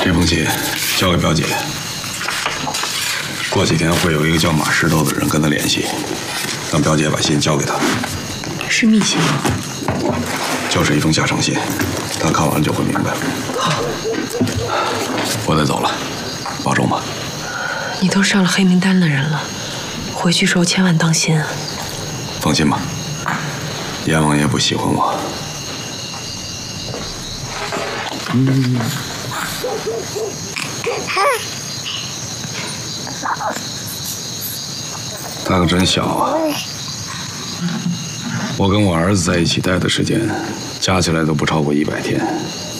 这封信交给表姐，过几天会有一个叫马石头的人跟她联系，让表姐把信交给他。 是密信吗？ 就是一封下场信，她看完了就会明白。 好， 我得走了，保重吧。 你都上了黑名单的人了，回去时候千万当心啊。 放心吧，阎王爷不喜欢我。他可真小啊！我跟我儿子在一起待的时间，加起来都不超过100天。